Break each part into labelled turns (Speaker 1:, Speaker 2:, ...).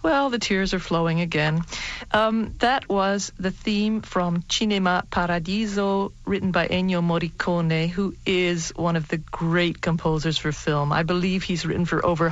Speaker 1: Well, the tears are flowing again. That was the theme from Cinema Paradiso, written by Ennio Morricone, who is one of the great composers for film. I believe he's written for over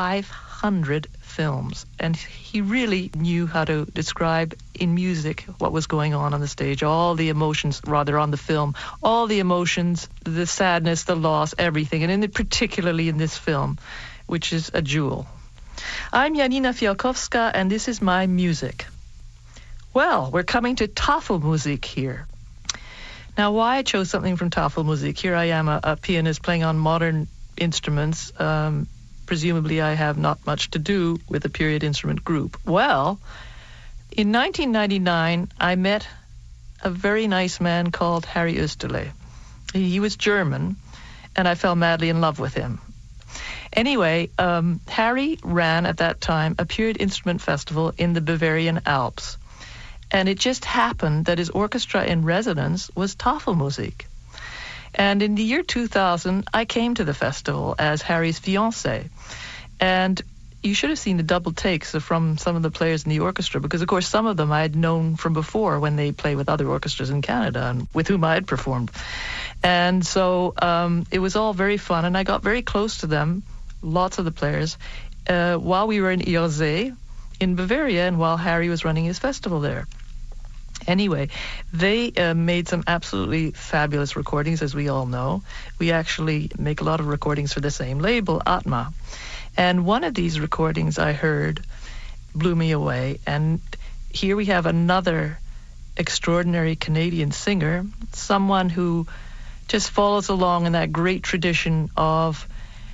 Speaker 1: 500 films, and he really knew how to describe in music what was going on the stage, all the emotions, rather, on the film, all the emotions, the sadness, the loss, everything, and particularly in this film, which is a jewel. I'm Janina Fialkowska, and this is my music. Well, we're coming to Tafelmusik here. Now, why I chose something from Tafelmusik? Here I am, a pianist playing on modern instruments. Presumably I have not much to do with a period instrument group. Well, in 1999, I met a very nice man called Harry Oesterle. He was German, and I fell madly in love with him. Anyway, Harry ran at that time a period instrument festival in the Bavarian Alps. And it just happened that his orchestra in residence was Tafelmusik. And in the year 2000, I came to the festival as Harry's fiancée. And you should have seen the double takes from some of the players in the orchestra, because, of course, some of them I had known from before when they play with other orchestras in Canada and with whom I had performed. And so it was all very fun, and I got very close to them, lots of the players, while we were in Irzee in Bavaria and while Harry was running his festival there. Anyway, they made some absolutely fabulous recordings, as we all know. We actually make a lot of recordings for the same label, Atma. And one of these recordings I heard blew me away. And here we have another extraordinary Canadian singer, someone who just follows along in that great tradition of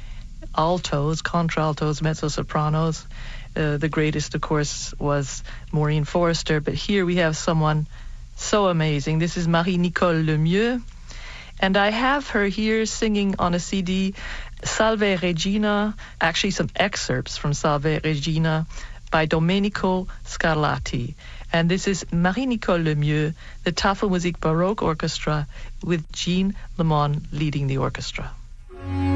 Speaker 1: altos, contraltos, mezzo-sopranos. The greatest, of course, was Maureen Forrester, but here we have someone so amazing. This is Marie-Nicole Lemieux, and I have her here singing on a CD, Salve Regina, actually some excerpts from Salve Regina by Domenico Scarlatti. And this is Marie-Nicole Lemieux, the Tafelmusik Baroque Orchestra, with Jean Lemon leading the orchestra.